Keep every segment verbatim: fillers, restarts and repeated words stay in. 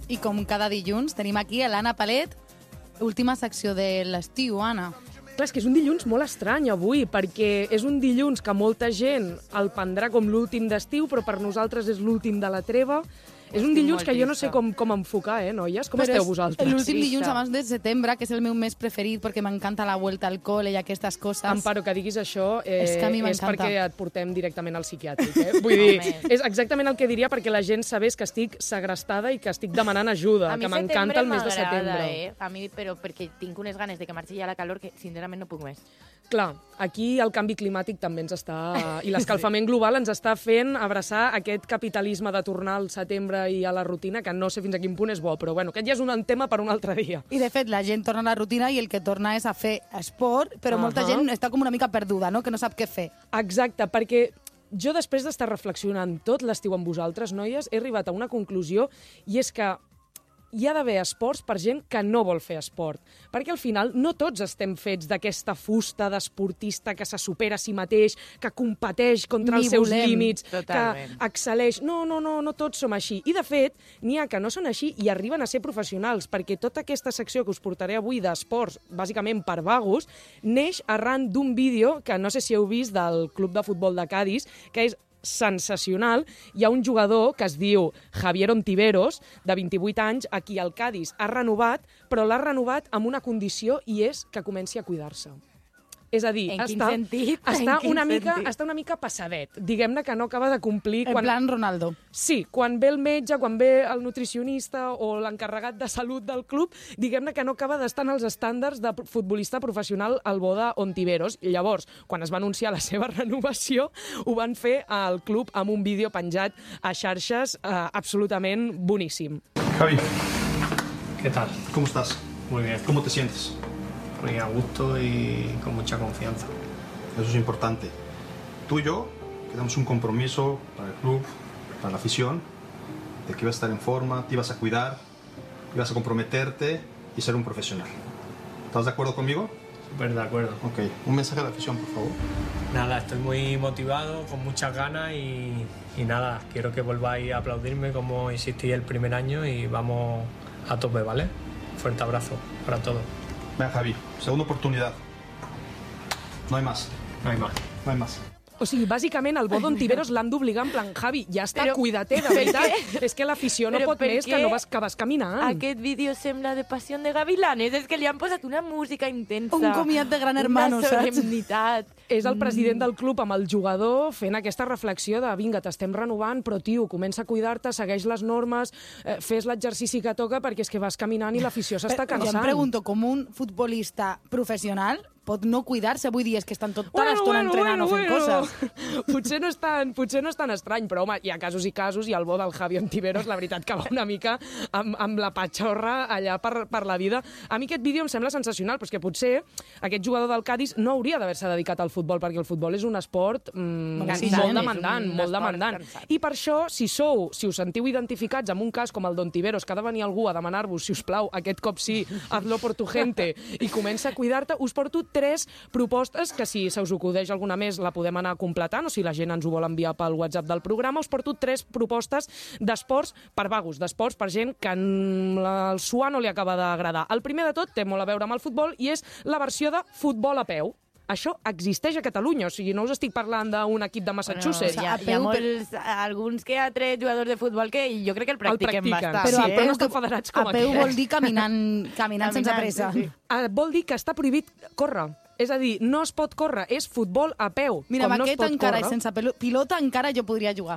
I com cada dilluns tenim aquí a l'Anna Palet, última secció de l'estiu, Anna. Clar, és que és un dilluns molt estrany avui, perquè és un dilluns que molta gent el prendrà com l'últim d'estiu, però per nosaltres és l'últim de la treva. És un dilluns que jo no sé com, com enfocar, eh, noies? Com Però esteu vosaltres? L'últim dilluns abans de setembre, que és el meu mes preferit, perquè m'encanta la vuelta al col·le i aquestes coses. Amparo, que diguis això eh, és, que a mi és m'encanta. perquè et portem directament al psiquiàtric. Eh? Vull dir, és exactament el que diria perquè la gent sabés que estic segrestada i que estic demanant ajuda, que m'encanta el mes de setembre. Eh? A mi, però perquè tinc unes ganes de que marxi ja la calor que, sincerament, no puc més. Clar, aquí el canvi climàtic també ens està... I l'escalfament global ens està fent abraçar aquest capitalisme de tornar al setembre i a la rutina, que no sé fins a quin punt és bo, però bueno, aquest ja és un tema per un altre dia. I de fet, la gent torna a la rutina i el que torna és a fer esport, però uh-huh. molta gent està com una mica perduda, no? Que no sap què fer. Exacte, perquè jo després d'estar reflexionant tot l'estiu amb vosaltres, noies, he arribat a una conclusió i és que hi ha d'haver esports per gent que no vol fer esport. Perquè al final no tots estem fets d'aquesta fusta d'esportista que se supera a si mateix, que competeix contra Ni els seus volem. límits, Totalment. que excel·leix. No, no, no, no tots som així. I de fet, n'hi ha que no són així i arriben a ser professionals, perquè tota aquesta secció que us portaré avui d'esports, bàsicament per vagos, neix arran d'un vídeo que no sé si heu vist del Club de Futbol de Cadis, que és sensacional. Hi ha un jugador que es diu Javier Ontiveros, de vint-i-vuit anys, a qui el Cadis ha renovat, però l'ha renovat amb una condició i és que comenci a cuidar-se. És a dir, en quin està, sentit? està, en quin una mica, sentit? està una mica passadet. Diguem-ne que no acaba de complir... En quan... plan Ronaldo. Sí, quan ve el metge, quan ve el nutricionista o l'encarregat de salut del club, diguem-ne que no acaba d'estar en els estàndards de futbolista professional al bo d'Ontiveros. I llavors, quan es va anunciar la seva renovació, ho van fer al club amb un vídeo penjat a xarxes eh, absolutament boníssim. Javi, ¿Qué tal? ¿cómo estás? Muy bien. ¿Cómo te sientes? Muy a gusto y con mucha confianza. Eso es importante. Tú y yo quedamos un compromiso para el club, para la afición, de que ibas a estar en forma, te ibas a cuidar, ibas a comprometerte y ser un profesional. ¿Estás de acuerdo conmigo? Súper de acuerdo. Ok, un mensaje a la afición, por favor. Nada, estoy muy motivado, con muchas ganas y, y nada, quiero que volváis a aplaudirme como hicisteis el primer año y vamos a tope, ¿vale? Fuerte abrazo para todos. Venga, Javi, segunda oportunidad. No hay más, No hay más. no hay más. O sigui, bàsicament, el bo d'Ontiveros l'han d'obligar en plan, Javi, ja està, Però- cuida-te, de veritat. És que l'afició no Però pot per més que, què no vas, que vas caminant. Aquest vídeo sembla de Passió de Gavilanes. És que li han posat una música intensa. Un comiat de Gran Hermano, una saps? solemnitat. És el president del club amb el jugador fent aquesta reflexió de vinga, t'estem renovant, però tio, comença a cuidar-te, segueix les normes, eh, fes l'exercici que toca perquè és que vas caminant i l'afició s'està Però cansant. jo em pregunto, com un futbolista professional pot no cuidar-se? Vull dir, és que estan tota l'estona entrenant o fent coses. Potser no, és tan, potser no és tan estrany, però home, hi ha casos i casos, i el bo del Javi Ontiveros, la veritat que va una mica amb, amb la patxorra allà per, per la vida. A mi aquest vídeo em sembla sensacional, però és que potser aquest jugador del Cadis no hauria d'haver-se dedicat al futbol, perquè el futbol és un esport mm, Cansant, molt és demandant, un molt esport demandant. cansat. I per això, si sou, si us sentiu identificats amb un cas com el d'Ontiveros, que ha de venir algú a demanar-vos, si us plau, aquest cop sí, hazlo por tu gente, i comença a cuidar-te, us porto tres propostes que si se us acudeix alguna més la podem anar completant, o si la gent ens ho vol enviar pel WhatsApp del programa, us porto tres propostes d'esports per vagos, d'esports per gent que el suar no li acaba d'agradar. El primer de tot té molt a veure amb el futbol i és la versió de futbol a peu. Això existeix a Catalunya, o sigui, no us estic parlant d'un equip de Massachusetts. Bueno, hi ha, hi ha A peu, molts, alguns que ha tret jugadors de futbol que jo crec que el El practiquen, practiquen, bastant. sí, a però peu no estan que- federats com A peu aquest. vol dir caminant, caminant sense Caminant, pressa. sí, sí. Ah, vol dir que està prohibit córrer. És a dir, no es pot córrer, és futbol a peu. Mira, com amb no es aquest pot encara, i córrer. sense pelo- pilota, encara jo podria jugar.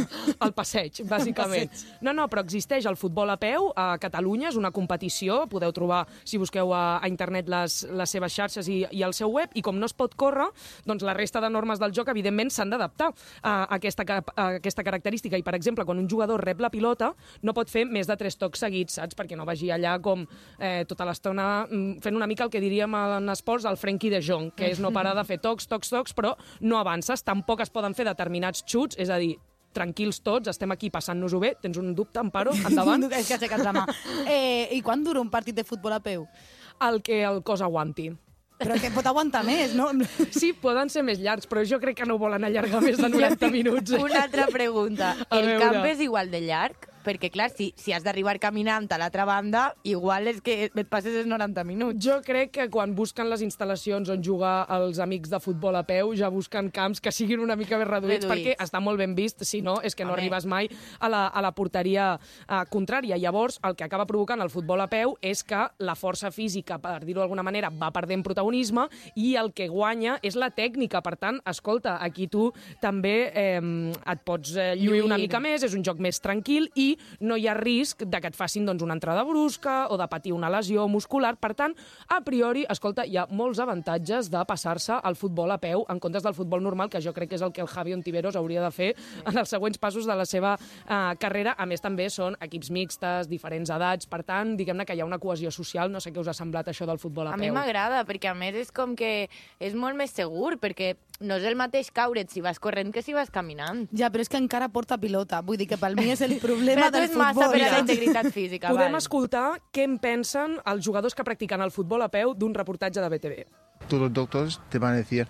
El passeig, bàsicament. No, no, però existeix el futbol a peu a Catalunya, és una competició, podeu trobar, si busqueu a, a internet, les, les seves xarxes i, i el seu web, i com no es pot córrer, doncs la resta de normes del joc, evidentment, s'han d'adaptar a, aquesta, a aquesta característica. I, per exemple, quan un jugador rep la pilota, no pot fer més de tres tocs seguits, saps? Perquè no vagi allà com eh, tota l'estona mm, fent una mica el que diríem en esports el Frenkie de Jong, que és no parar de fer tocs, tocs, tocs, però no avances. Tampoc es poden fer determinats xuts, és a dir, tranquils tots, estem aquí passant-nos-ho bé. Tens un dubte, Amparo? Endavant. És que aixecat la mà. Eh, I quan dura un partit de futbol a peu? El que el cos aguanti. Però que pot aguantar més, no? Sí, poden ser més llargs, però jo crec que no volen allargar més de noranta minuts. Eh? Una altra pregunta. A El veure. camp és igual de llarg? perquè clar, si, si has d'arribar caminant a l'altra banda, igual és que et passes els noranta minuts. Jo crec que quan busquen les instal·lacions on jugar els amics de futbol a peu, ja busquen camps que siguin una mica més reduïts, Reduïts. perquè està molt ben vist, si no, és que no Home. arribes mai a la, a la porteria uh, contrària. Llavors, el que acaba provocant el futbol a peu és que la força física, per dir-ho d'alguna manera, va perdent protagonisme i el que guanya és la tècnica. Per tant, escolta, aquí tu també eh, et pots eh, lluir una mica més, és un joc més tranquil i no hi ha risc de que et facin doncs, una entrada brusca o de patir una lesió muscular. Per tant, a priori, escolta, hi ha molts avantatges de passar-se al futbol a peu en comptes del futbol normal, que jo crec que és el que el Javi Ontiveros hauria de fer en els següents passos de la seva eh, carrera. A més, també són equips mixtes, diferents edats, per tant, diguem-ne que hi ha una cohesió social. No sé què us ha semblat això del futbol a, A peu. mi m'agrada, perquè a més és com que és molt més segur, perquè no és el mateix caure't si vas corrent que si vas caminant. Ja, però és que encara porta pilota. Vull dir que pel mi és el problema Però tu del és massa futbol. per a la integritat física. Podem val. escoltar què en pensen els jugadors que practiquen el futbol a peu d'un reportatge de B T V. Todos los doctores te van a decir,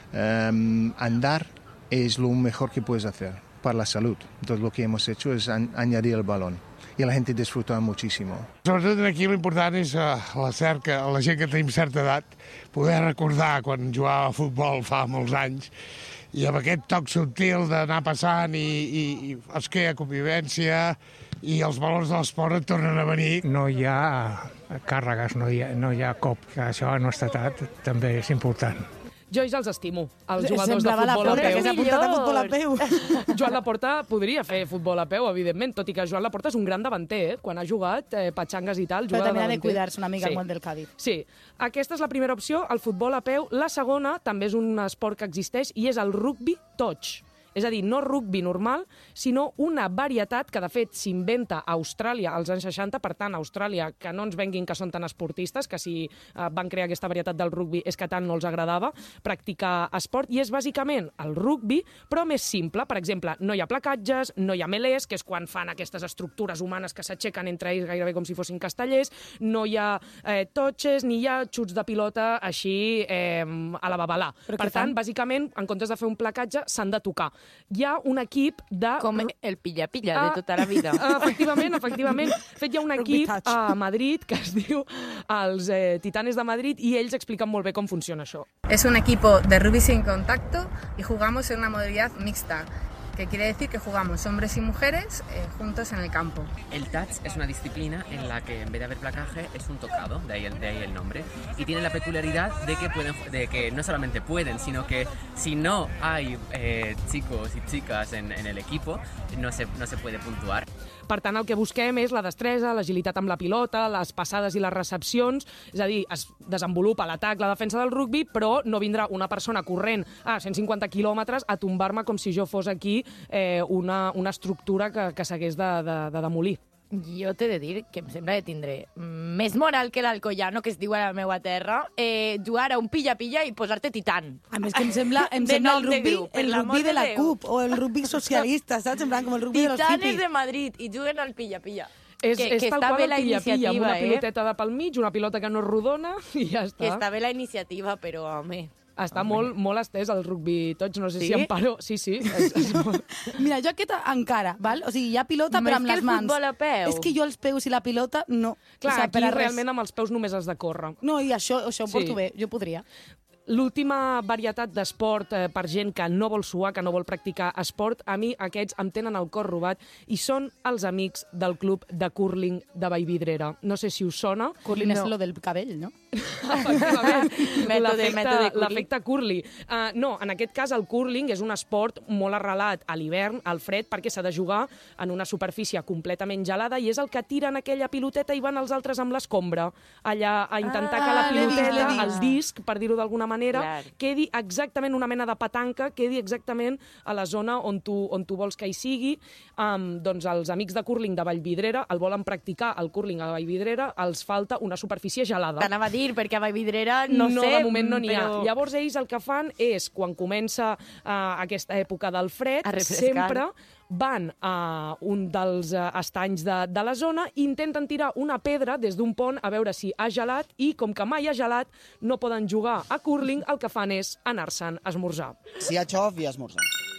um, andar es lo mejor que puedes hacer para la salud. Entonces lo que hemos hecho es an- añadir el balón. I la gent disfruta muchísimo. Sobretot aquí l'important és a la cerca, a la gent que tenim certa edat, poder recordar quan jugava a futbol fa molts anys i amb aquest toc subtil d'anar passant i, i, i és que hi ha convivència i els valors de l'esport et tornen a venir. No hi ha càrregues, no hi ha, no hi ha cop, que això a la nostra edat també és important. Jo ja els estimo, els jugadors de Semblava la futbol a Porta, peu. que s'ha apuntat a futbol a peu. Joan Laporta podria fer futbol a peu, evidentment, tot i que Joan Laporta és un gran davanter, eh? Quan ha jugat, eh, patxangues i tal, Però juga també ha de davanter. cuidar-se una mica Sí. el món del Cádiz. Sí, aquesta és la primera opció, el futbol a peu. La segona també és un esport que existeix i és el rugby touch. És a dir, no rugby normal, sinó una varietat que, de fet, s'inventa a Austràlia als anys seixanta. Per tant, a Austràlia, que no ens venguin que són tan esportistes, que si eh, van crear aquesta varietat del rugby és que tant no els agradava practicar esport. I és bàsicament el rugby, però més simple. Per exemple, no hi ha placatges, no hi ha melés, que és quan fan aquestes estructures humanes que s'aixequen entre ells gairebé com si fossin castellers, no hi ha eh, totxes, ni hi ha xuts de pilota així eh, a la babalà. Però Per què fan? tant, bàsicament, en comptes de fer un placatge, s'han de tocar. Hi ha un equip de... Com el pilla-pilla Ah, de tota la vida. Efectivament, efectivament. De fet, hi ha un Rugby equip touch. a Madrid que es diu els eh, Titanes de Madrid i ells expliquen molt bé com funciona això. Es un equipo de rugby sin contacto y jugamos en una modalidad mixta, que quiere decir que jugamos hombres y mujeres eh, juntos en el campo. El touch es una disciplina en la que en vez de haber placaje es un tocado, de ahí el, de ahí el nombre, y tiene la peculiaridad de que, pueden, de que no solamente pueden, sino que si no hay eh, chicos y chicas en, en el equipo, no se, no se puede puntuar. Per tant, el que busquem és la destresa, l'agilitat amb la pilota, les passades i les recepcions, és a dir, es desenvolupa l'atac, la defensa del rugby, però no vindrà una persona corrent a cent cinquanta quilòmetres a tombar-me com si jo fos aquí eh, una, una estructura que, que s'hagués de, de, de demolir. Jo t'he de dir que em sembla que tindré més moral que l'Alcoyano, que es diu a la meva terra, eh, jugar a un pilla-pilla i posar-te titan. A més que em sembla, em De sembla el nom de rugby, Déu, per el l'amor rugby de de la Déu. CUP o el rugby socialista, saps? En plan, com el rugby de los Titanes hippies. de Madrid i juguen al pilla-pilla. És, que, és que tal està qual bé el la pilla-pilla, amb una iniciativa, eh? piloteta de pel mig, una pilota que no és rodona, i ja està. Que està bé la iniciativa, però, home... Està molt, molt estès el rugby tots, no sé Sí? si Amparo... Sí, sí. És, és molt... Mira, jo aquest encara, val? O sigui, hi ha pilota, Més però amb que les el mans. futbol a peu. És que jo els peus i la pilota, no. Clar, o sigui, aquí per a res. realment amb els peus només has de córrer. No, i això, això ho Sí. porto bé, jo podria. L'última varietat d'esport eh, per gent que no vol suar, que no vol practicar esport, a mi aquests em tenen el cor robat i són els amics del club de curling de Vallvidrera. No sé si us sona. Curling No. és lo del cabell, no? Efectivament, Mètode- l'efecte- mètode curling. l'efecte curly. Uh, no, en aquest cas el curling és un esport molt arrelat a l'hivern, al fred, perquè s'ha de jugar en una superfície completament gelada i és el que tiren aquella piloteta i van els altres amb l'escombra allà a intentar Ah, que la l'he vist, l'he piloteta, vist. el disc, per dir-ho d'alguna manera, Clar. quedi exactament una mena de petanca, quedi exactament a la zona on tu, on tu vols que hi sigui. Um, doncs els amics de curling de Vallvidrera el volen practicar, el curling a Vallvidrera, els falta una superfície gelada. T'anava a dir, perquè a Vallvidrera, no, no, sé... de moment no n'hi però... ha. Llavors ells el que fan és, quan comença uh, aquesta època del fred, A refrescar. sempre van a un dels uh, estanys de, de la zona i intenten tirar una pedra des d'un pont a veure si ha gelat i, com que mai ha gelat, no poden jugar a curling, el que fan és anar-se'n a esmorzar. Si hi ha xof i esmorzar.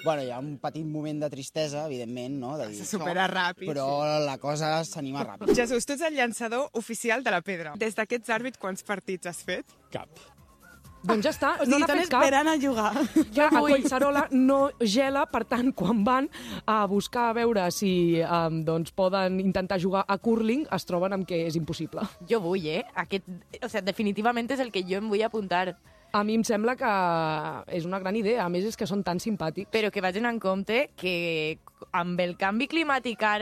Bueno, hi ha un petit moment de tristesa, evidentment, no? De dir, Se supera ràpid. Però la cosa s'anima ràpid. Jesús, tu ets el llançador oficial de la pedra. Des d'aquests àrbits, quants partits has fet? Cap. Doncs ja està, O no sigui, n'ha estan fet cap. esperant a jugar. Ja, a Collserola no gela, per tant, quan van a buscar a veure si um, doncs, poden intentar jugar a curling, es troben amb que és impossible. Jo vull, eh? Aquest, o sea, definitivament és el que jo em vull apuntar. A mi em sembla que és una gran idea. A més, és que són tan simpàtics. Però que vagin en compte que amb el canvi climàtic ara